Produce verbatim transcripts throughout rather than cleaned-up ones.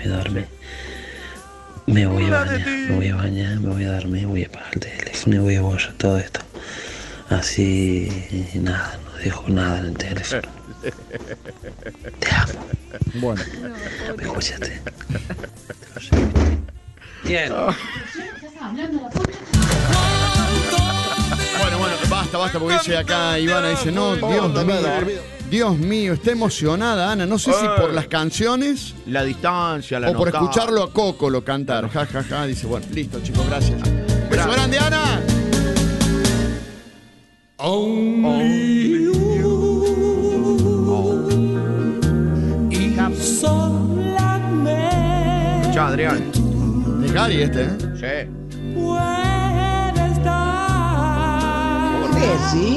voy a dormir. Me voy a bañar, me voy a bañar, me voy a dormir, me voy a apagar el teléfono y voy a borrar todo esto. Así, nada, no dejo nada en el teléfono. Te amo. Bueno. ¿Me escuchaste? Bien. Bueno, bueno, basta, basta, porque dice acá Ivana, dice, no, Dios mío, Dios mío, está emocionada, Ana, no sé si por las canciones, la distancia, la o por nostalgia. escucharlo a Coco lo cantar, ja, ja, ja, dice, bueno, listo, chicos, gracias. Beso grande, Ana. Only you. Y solamente. Chao, Adrián. De Gary este, ¿eh? Sí. Puede estar. ¿Por qué sí?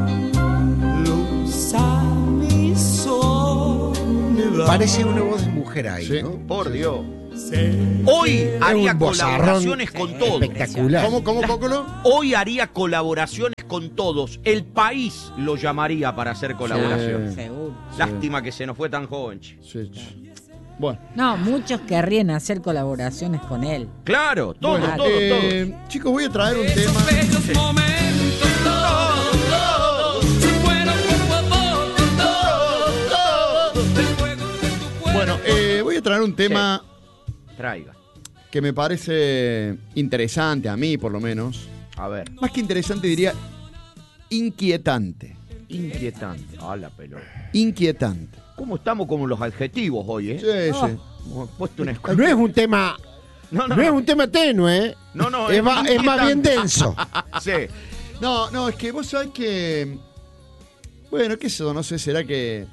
Luz a mi soledad. Parece una voz de mujer ahí, Sí. ¿no? Por Dios. Hoy haría un bozarrón colaboraciones con todos. espectacular. ¿Cómo, cómo, Cócolo? Hoy haría colaboraciones con todos. El país lo llamaría para hacer colaboración. Seguro. Lástima que se nos fue tan joven. che. Sí, sí. Bueno. No, muchos querrían hacer colaboraciones con él. Claro, todos, Bueno, todos, eh, todos. chicos, voy a traer un tema. Bellos momentos, todos, todos, se fueron poco a poco, todos, todos, del fuego de tu cuerpo. Bueno, eh, voy a traer un tema Traiga. que me parece interesante, a mí por lo menos. A ver. Más que interesante diría inquietante. Inquietante. A la pelota. Inquietante. ¿Cómo estamos con los adjetivos hoy, eh? Sí, Oh, sí. hemos puesto una No es un tema, No, no, no, es no. un tema tenue, ¿eh? No, no, es, más, es más bien inquietante. denso. Sí. No, no, es que vos sabés que. Bueno, qué sé yo, no sé, será que.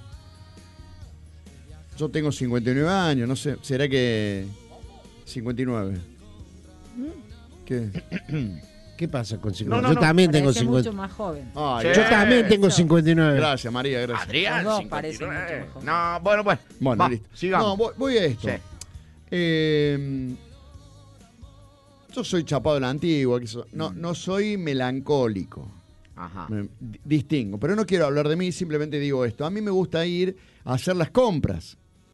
Yo tengo cincuenta y nueve años, no sé, será que. cincuenta y nueve. ¿Qué? ¿Qué pasa con No, cincuenta? no, Yo no, también tengo Parece mucho cincuenta. más joven. Ay, Sí. Yo también tengo Eso. cincuenta y nueve. Gracias, María, gracias. Adrián, Los dos cincuenta y nueve. parecen mucho mejor. No, bueno, bueno. Bueno, Va, listo. sigamos. No, voy, voy a esto. Sí. Eh, yo soy chapado de la antigua, que so- no, no soy melancólico. Ajá. Me di- distingo, pero no quiero hablar de mí, simplemente digo esto. A mí me gusta ir a hacer las compras.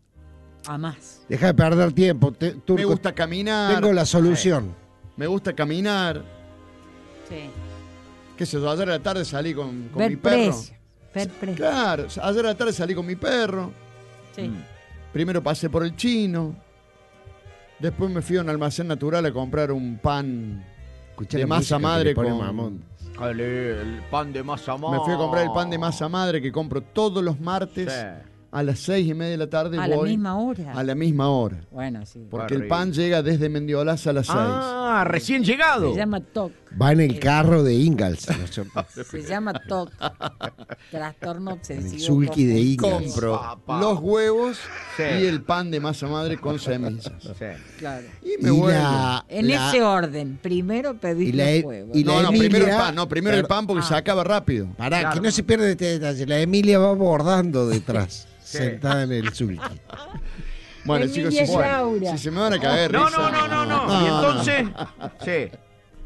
A más. Deja de perder tiempo. Te- Turco, Me gusta caminar. tengo la solución. Me gusta caminar. Sí. ¿Qué sé yo? Ayer a la tarde salí con, con Ver mi perro. precio. Ver precio. Claro, ayer a la tarde salí con mi perro. Sí. Primero pasé por el chino. Después me fui a un almacén natural a comprar un pan Escuchá de la masa música que madre le pone con... Mamón. El, el pan de masa madre. Me fui a comprar el pan de masa madre que compro todos los martes Sí. a las seis y media de la tarde. A la voy misma hora. A la misma hora. Bueno, sí. Porque el Arriba. pan llega desde Mendiolaza a las seis. Ah, recién llegado. Se llama T O C. Va en el carro de Ingalls. No sé, Se llama T O C. Trastorno en el obsesivo. sulky de Ingalls. Compro Papá. los huevos Sí. y el pan de masa madre con semillas. Sí. Claro. Y me Y vuelvo. la, En la- ese orden. Primero pedís y la- los huevos. y la No, no, Emilia- primero el pan, no, primero el Pero- pan porque Ah. se acaba rápido. Pará, Claro. que no se pierde este detalle. La Emilia va bordando detrás, Sí. sentada en el sulky. Bueno, Emilia chicos, si, Laura. si se me van a caer. No, risa. no, no, no, no. No, Y no. entonces, sí.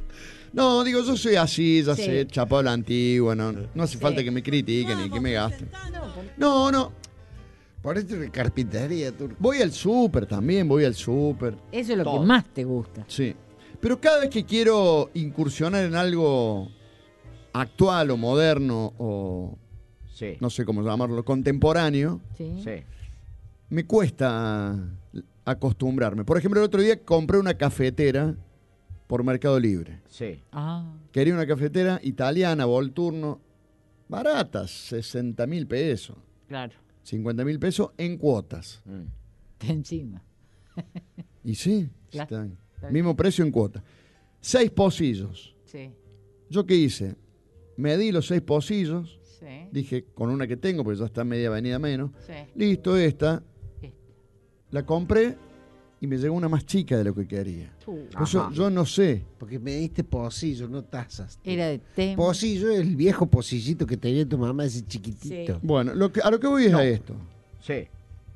No, digo, yo soy así, ya Sí. sé, chapado a la antigua, no, no hace Sí. falta que me critiquen ni que me gasten. No, no, porque- No, no, Por esto de carpintería, Turco. voy al súper también, voy al súper, Eso es lo Todo. que más te gusta. sí. Pero cada vez que quiero incursionar en algo actual o moderno o Sí. no sé cómo llamarlo, contemporáneo, Sí. Sí. me cuesta acostumbrarme. Por ejemplo, el otro día compré una cafetera por Mercado Libre. Sí. Ah, Quería una cafetera italiana, Volturno, baratas, sesenta mil pesos, claro. cincuenta mil pesos en cuotas. Mm. Está encima. Y sí, Claro, están- está mismo precio en cuotas. Seis pocillos. Sí. ¿Yo qué hice? Medí los seis pocillos, Sí. dije con una que tengo, porque ya está media avenida menos. Sí. Listo, esta. Esta. La compré y me llegó una más chica de lo que quería. Uh, Por eso Ajá. yo no sé. Porque me diste pocillo, no tazas. Era de tema. Pocillo es el viejo pocillito que tenía tu mamá, ese chiquitito. Sí. Bueno, lo que, a lo que voy es No. a esto. Sí.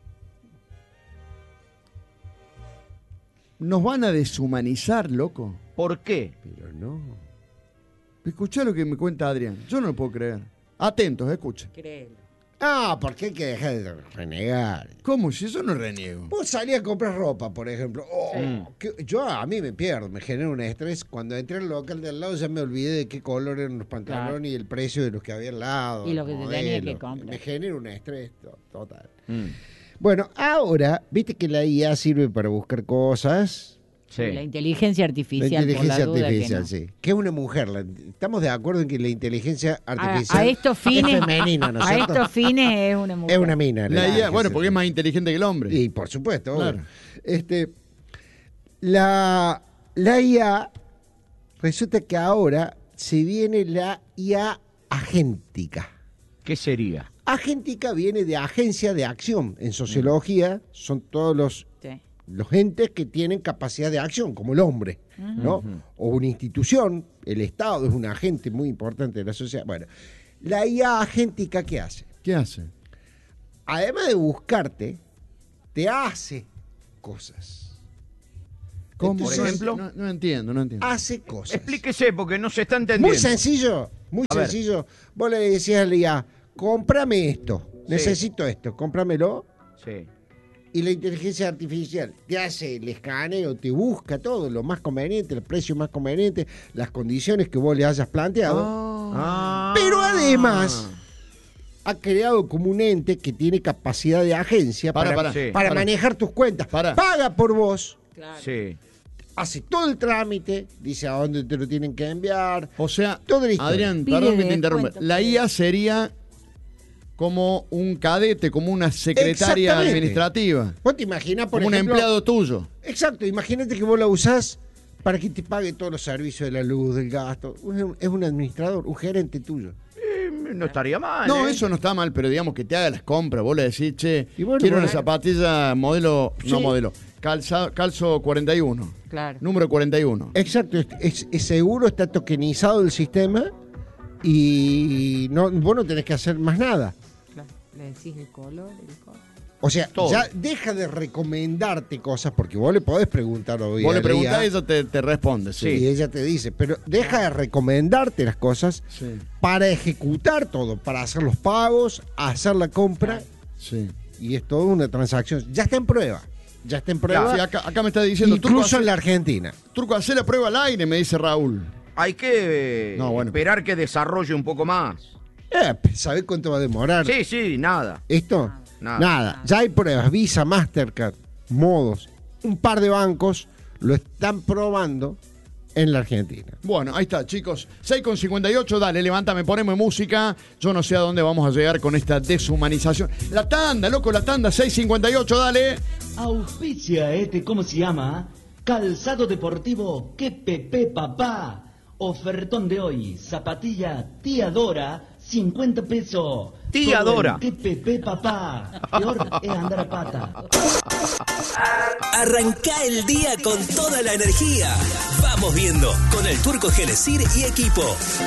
Nos van a deshumanizar, loco. ¿Por qué? Pero no. Escuchá lo que me cuenta Adrián. Yo no lo puedo creer. Atentos, escuchen. Créelo. Ah, porque hay que dejar de renegar. ¿Cómo? Si yo no reniego. Vos salís a comprar ropa, por ejemplo. Oh, Sí. que- yo a mí me pierdo, me genera un estrés. Cuando entré al local de al lado ya me olvidé de qué color eran los pantalones Claro. y el precio de los que había al lado. Y lo que el te tenía que modelo. comprar. Me genera un estrés to- total. Mm. Bueno, ahora, viste que la I A sirve para buscar cosas. Sí. La inteligencia La artificial, inteligencia por la duda artificial, que no. sí. Que es una mujer. la- estamos de acuerdo en que la inteligencia A, artificial a estos fines, es femenina, ¿no es a cierto? estos fines es una mujer. Es una mina. La I A, inteligencia bueno, porque es más inteligente que el hombre. Y por supuesto, obvio. Claro. Este, la, la I A, resulta que ahora se viene la I A agéntica. ¿Qué sería? Agéntica viene de agencia de acción. En sociología son todos los, Sí. los entes que tienen capacidad de acción, como el hombre, ¿no? O una institución, el Estado es un agente muy importante de la sociedad. Bueno, la I A agéntica, ¿qué hace? ¿Qué hace? Además de buscarte, te hace cosas. ¿Cómo? Entonces, No ejemplo? ent- No, no entiendo, no entiendo. Hace cosas. Explíquese porque no se está entendiendo. Muy sencillo, muy A ver. sencillo. Vos le decías al I A, cómprame esto, Sí. necesito esto, cómpramelo. Sí. Y la inteligencia artificial te hace el escaneo, te busca todo, lo más conveniente, el precio más conveniente, las condiciones que vos le hayas planteado. Ah. Pero además ha creado como un ente que tiene capacidad de agencia Para, para, para, Sí. para para. manejar tus cuentas. Para. Paga por vos, Claro. Sí. hace todo el trámite, dice a dónde te lo tienen que enviar. O sea, Toda la historia. Adrián, Pide perdón que te descuento, interrumpa. La pide. I A sería como un cadete, como una secretaria Exactamente. administrativa, Vos te imaginás, por como un ejemplo, empleado tuyo. Exacto, imagínate que vos la usás para que te pague todos los servicios de la luz, del gasto. Es un- Es un administrador, un gerente tuyo. Eh, no estaría mal. No, ¿eh? eso no está mal, pero digamos que te haga las compras. Vos le decís, che, Y bueno, quiero una bueno. zapatilla modelo, no Sí. modelo, calza, calzo cuarenta y uno. Claro. Número cuarenta y uno. Exacto, es, es- es seguro, está tokenizado el sistema y no, vos no tenés que hacer más nada. Claro. Le decís el color, el color. O sea, Todo. ya deja de recomendarte cosas porque vos le podés preguntar hoy Vos a le la preguntás I A y ella te, te responde. Sí. y ella te dice, pero deja de recomendarte las cosas Sí, para ejecutar todo, para hacer los pagos, hacer la compra sí. y es toda una transacción. Ya está en prueba, ya está en prueba. Sí, acá, acá me está diciendo, Turco, incluso en hace- la Argentina. Turco, hace la prueba al aire, me dice Raúl. Hay que eh, No, bueno. esperar que desarrolle un poco más. Eh, ¿Sabés cuánto va a demorar? Sí, sí, nada. ¿Esto? Nada. Nada. Ya hay pruebas. Visa, Mastercard, Modos. Un par de bancos lo están probando en la Argentina. Bueno, ahí está, chicos. seis con cincuenta y ocho, dale, levántame, ponemos música. Yo no sé a dónde vamos a llegar con esta deshumanización. La tanda, loco, la tanda, seis cincuenta y ocho, dale. Auspicia este, ¿cómo se llama? Calzado deportivo, que Pepe papá. Ofertón de hoy, zapatilla tía Dora, cincuenta pesos. Tía Todo en Dora. Que Pepe papá. Peor es andar a pata. Arranca el día con toda la energía. Vamos viendo con el Turco Genesir y equipo.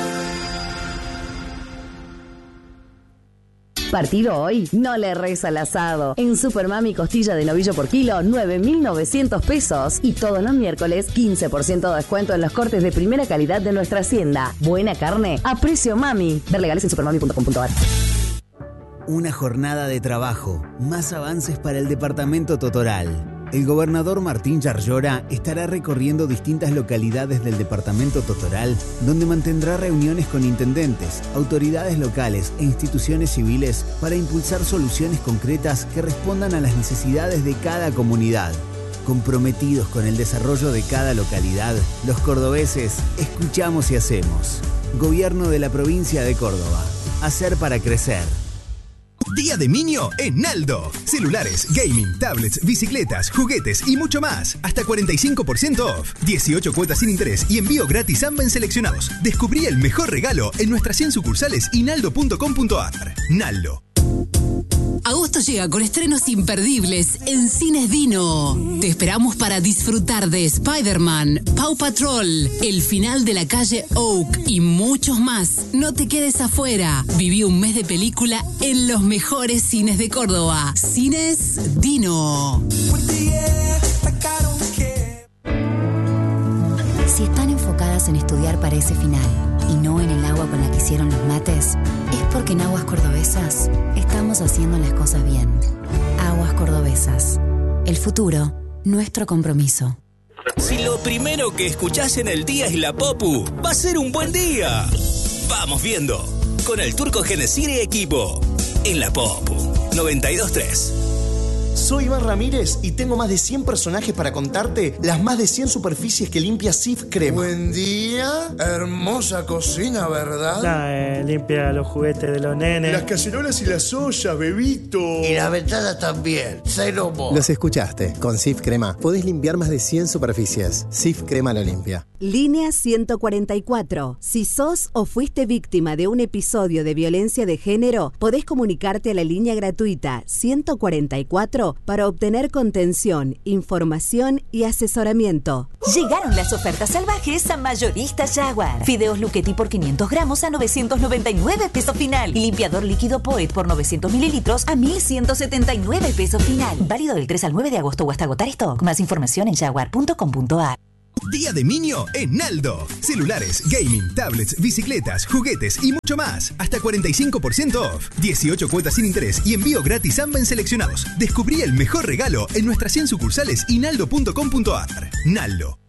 Partido hoy, no le reza al asado. En Supermami costilla de novillo por kilo, nueve mil novecientos pesos. Y todos los miércoles, quince por ciento de descuento en los cortes de primera calidad de nuestra hacienda. Buena carne a precio mami. Ver legales en supermami punto com punto a r. Una jornada de trabajo, más avances para el departamento Totoral. El gobernador Martín Yarlora estará recorriendo distintas localidades del departamento Totoral, donde mantendrá reuniones con intendentes, autoridades locales e instituciones civiles para impulsar soluciones concretas que respondan a las necesidades de cada comunidad. Comprometidos con el desarrollo de cada localidad, los cordobeses escuchamos y hacemos. Gobierno de la provincia de Córdoba. Hacer para crecer. Día de Niño en Naldo. Celulares, gaming, tablets, bicicletas, juguetes y mucho más. Hasta cuarenta y cinco por ciento off. dieciocho cuotas sin interés y envío gratis a ambas seleccionados. Descubrí el mejor regalo en nuestras cien sucursales y naldo punto com punto a r. Naldo. Agosto llega con estrenos imperdibles en Cines Dino. Te esperamos para disfrutar de Spider-Man, Paw Patrol, El final de la calle Oak y muchos más. No te quedes afuera. Viví un mes de película en los mejores cines de Córdoba. Cines Dino. Si están enfocadas pensamos en estudiar para ese final y no en el agua con la que hicieron los mates, es porque en Aguas Cordobesas estamos haciendo las cosas bien. Aguas Cordobesas. El futuro, nuestro compromiso. Si lo primero que escuchás en el día es la Popu, va a ser un buen día. Vamos viendo. Con el Turco Genesir y equipo. En la Popu. noventa y dos tres. Soy Iván Ramírez y tengo más de cien personajes para contarte las más de cien superficies que limpia Sif Crema. Buen día, hermosa cocina, ¿verdad? La, eh, limpia los juguetes de los nenes. Las cacerolas y las ollas, bebito. Y las ventanas también, cero mo. Los escuchaste, con Sif Crema podés limpiar más de cien superficies. Sif Crema lo limpia. Línea ciento cuarenta y cuatro. Si sos o fuiste víctima de un episodio de violencia de género, podés comunicarte a la línea gratuita ciento cuarenta y cuatro para obtener contención, información y asesoramiento. Llegaron las ofertas salvajes a Mayoristas Jaguar. Fideos Luchetti por quinientos gramos a novecientos noventa y nueve pesos final. Y limpiador líquido Poet por novecientos mililitros a mil ciento setenta y nueve pesos final. Válido del tres al nueve de agosto o hasta agotar stock. Más información en jaguar punto com punto a r. Día de Minio en Naldo. Celulares, gaming, tablets, bicicletas, juguetes y mucho más. Hasta cuarenta y cinco por ciento off. dieciocho cuotas sin interés y envío gratis Samba en seleccionados. Descubrí el mejor regalo en nuestras cien sucursales y naldo punto com punto a r. Naldo.